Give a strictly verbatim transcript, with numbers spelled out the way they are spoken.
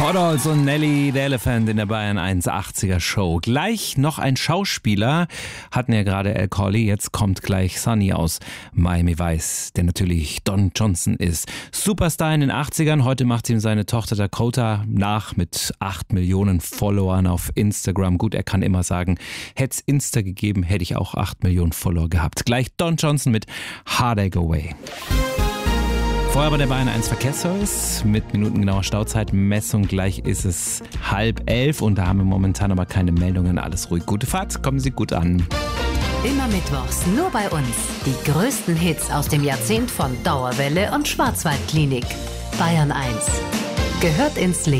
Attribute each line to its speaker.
Speaker 1: Podolz und Nelly the Elephant in der Bayern eins achtziger Show. Gleich noch ein Schauspieler, hatten ja gerade Al Colley, jetzt kommt gleich Sunny aus Miami Vice, der natürlich Don Johnson ist. Superstar in den achtzigern, heute macht ihm seine Tochter Dakota nach mit acht Millionen Followern auf Instagram. Gut, er kann immer sagen, hätte es Insta gegeben, hätte ich auch acht Millionen Follower gehabt. Gleich Don Johnson mit Heartache Away. Vorher bei der Bayern eins Verkehrsservice mit minutengenauer Stauzeitmessung. Gleich ist es halb elf und da haben wir momentan aber keine Meldungen. Alles ruhig. Gute Fahrt, kommen Sie gut an.
Speaker 2: Immer mittwochs nur bei uns. Die größten Hits aus dem Jahrzehnt von Dauerwelle und Schwarzwaldklinik. Bayern eins gehört ins Leben.